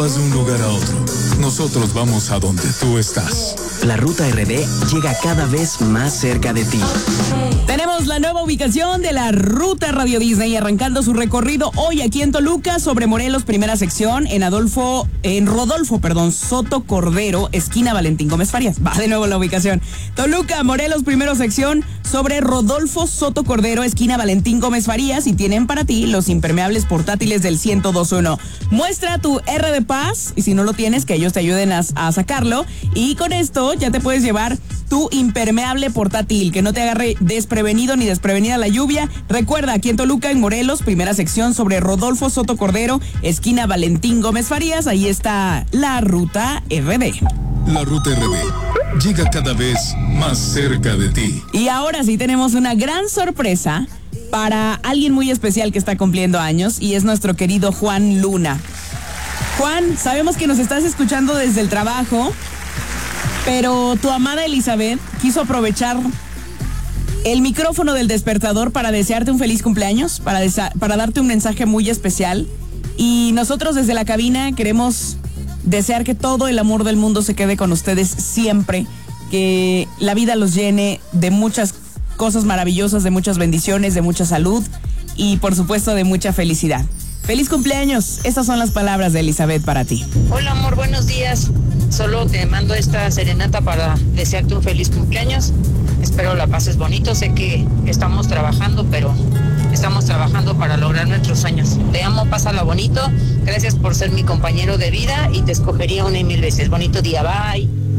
Vas de un lugar a otro. Nosotros vamos a donde tú estás. La Ruta RD llega cada vez más cerca de ti. Tenemos la nueva ubicación de la Ruta Radio Disney arrancando su recorrido hoy aquí en Toluca sobre Morelos, primera sección, en Rodolfo Soto Cordero, esquina Valentín Gómez Farías. Va de nuevo la ubicación. Toluca, Morelos, primera sección sobre Rodolfo Soto Cordero, esquina Valentín Gómez Farías, y tienen para ti los impermeables portátiles del 102.1. Muestra tu R de Paz y si no lo tienes, que ellos te ayuden a sacarlo, y con esto ya te puedes llevar tu impermeable portátil, que no te agarre desprevenido ni desprevenida la lluvia. Recuerda, aquí en Toluca, en Morelos, primera sección sobre Rodolfo Soto Cordero, esquina Valentín Gómez Farías, ahí está la Ruta RD. La Ruta RD llega cada vez más cerca de ti. Y ahora sí tenemos una gran sorpresa para alguien muy especial que está cumpliendo años, y es nuestro querido Juan Luna. Juan, sabemos que nos estás escuchando desde el trabajo, pero tu amada Elizabeth quiso aprovechar el micrófono del despertador para desearte un feliz cumpleaños, para darte un mensaje muy especial. Y nosotros desde la cabina queremos desear que todo el amor del mundo se quede con ustedes siempre, que la vida los llene de muchas cosas maravillosas, de muchas bendiciones, de mucha salud y por supuesto de mucha felicidad. ¡Feliz cumpleaños! Estas son las palabras de Elizabeth para ti. Hola amor, buenos días. Solo te mando esta serenata para desearte un feliz cumpleaños. Espero la pases bonito. Sé que estamos trabajando, pero estamos trabajando para lograr nuestros sueños. Te amo, pásala bonito. Gracias por ser mi compañero de vida y te escogería una y mil veces. Bonito día, bye.